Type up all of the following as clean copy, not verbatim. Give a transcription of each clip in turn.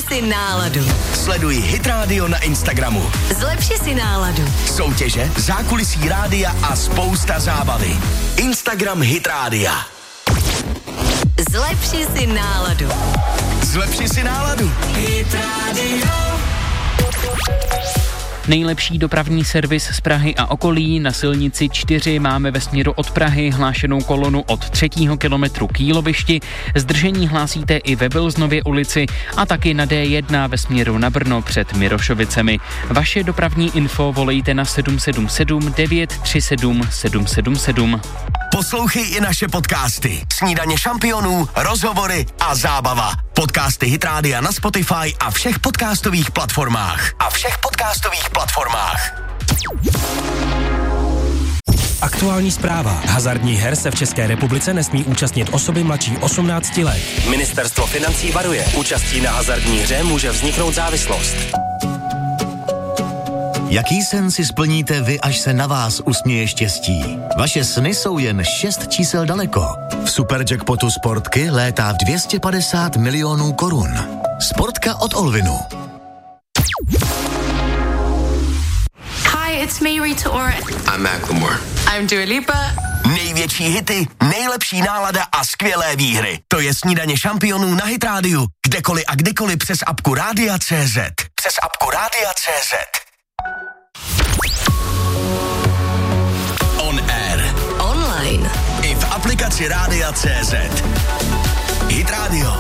si náladu. Sleduj Hit Radio na Instagramu. Zlepši si náladu. Soutěže, zákulisí rádia a spousta zábavy. Instagram Hit Rádia. Zlepši si náladu. Zlepši si náladu. Hit Radio. Nejlepší dopravní servis z Prahy a okolí. Na silnici 4 máme ve směru od Prahy hlášenou kolonu od 3. kilometru k Jílovišti. Zdržení hlásíte i ve Vilznově ulici a taky na D1 ve směru na Brno před Mirošovicemi. Vaše dopravní info volejte na 777 937 777. Poslouchej i naše podcasty. Snídaně šampionů, rozhovory a zábava. Podcasty Hit Rádia na Spotify a všech podcastových platformách. Aktuální zpráva. Hazardních her se v České republice nesmí účastnit osoby mladší 18 let. Ministerstvo financí varuje. Účastí na hazardní hře může vzniknout závislost. Jaký sen si splníte vy, až se na vás usměje štěstí? Vaše sny jsou jen 6 čísel daleko. V Superjackpotu Sportky létá v 250 milionů korun. Sportka od Olvinu. Hi, it's me, Rita Ora. I'm Macklemore. I'm Dua Lipa. Největší hity, nejlepší nálada a skvělé výhry. To je Snídaně šampionů na Hit Rádiu. Kdekoliv a kdykoliv přes apku Rádia.cz. On air. Online. I v aplikaci Rádia.cz. Hit Radio.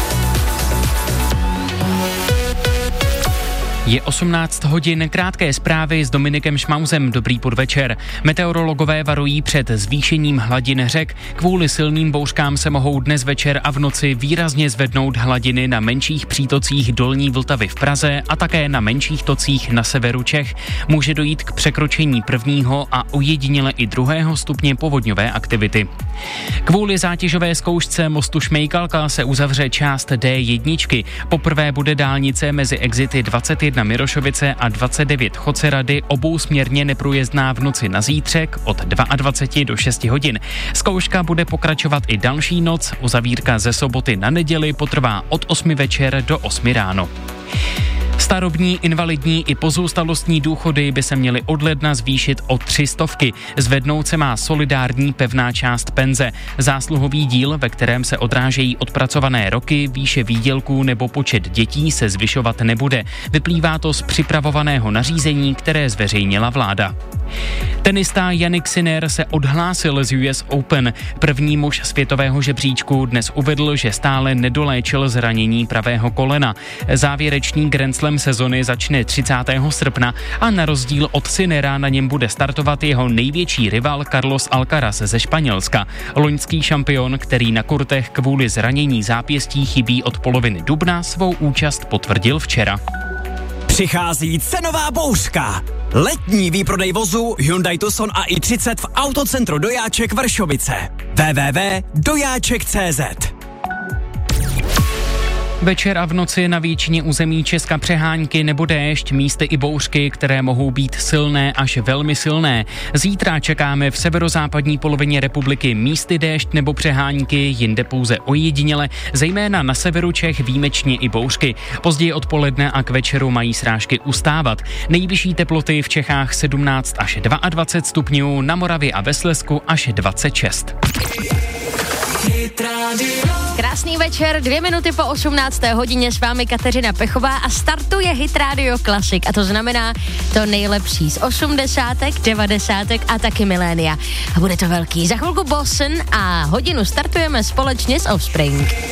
Je 18 hodin, krátké zprávy s Dominikem Šmausem. Dobrý podvečer. Meteorologové varují před zvýšením hladin řek. Kvůli silným bouřkám se mohou dnes večer a v noci výrazně zvednout hladiny na menších přítocích Dolní Vltavy v Praze a také na menších tocích na severu Čech. Může dojít k překročení 1. a ojediněle i 2. stupně povodňové aktivity. Kvůli zátěžové zkoušce mostu Šmejkalka se uzavře část D1. Poprvé bude dálnice mezi exity 21 Mirošovice a 29 Chocerady obousměrně neprůjezdná v noci na zítřek od 22 do 6 hodin. Zkouška bude pokračovat i další noc, uzavírka ze soboty na neděli potrvá od 8 večer do 8 ráno. Starobní, invalidní i pozůstalostní důchody by se měly od ledna zvýšit o 300. Zvednout se má solidární pevná část penze. Zásluhový díl, ve kterém se odrážejí odpracované roky, výše výdělků nebo počet dětí se zvyšovat nebude. Vyplývá to z připravovaného nařízení, které zveřejnila vláda. Tenista Jannik Sinner se odhlásil z US Open. První muž světového žebříčku dnes uvedl, že stále nedoléčil zranění pravého kolena. Závěrečný Grand Slam sezony začne 30. srpna a na rozdíl od Sinnera na něm bude startovat jeho největší rival Carlos Alcaraz ze Španělska. Loňský šampion, který na kurtech kvůli zranění zápěstí chybí od poloviny dubna, svou účast potvrdil včera. Přichází cenová bouřka. Letní výprodej vozu Hyundai Tucson a i30 v Autocentru Dojáček Vršovice. www.dojáček.cz. Večer a v noci na většině území Česka přehánky nebo déšť, místy i bouřky, které mohou být silné až velmi silné. Zítra čekáme v severozápadní polovině republiky místy déšť nebo přehánky, jinde pouze ojediněle, zejména na severu Čech výjimečně i bouřky. Později odpoledne a k večeru mají srážky ustávat. Nejvyšší teploty v Čechách 17 až 22 stupňů, na Moravě a ve Slezsku až 26. Krásný večer, 2 minuty po 18. hodině s vámi Kateřina Pechová a startuje Hit Radio Classic a to znamená to nejlepší z 80., 90. a taky milénia. A bude to velký. Za chvilku Bossen a hodinu startujeme společně s Offspring.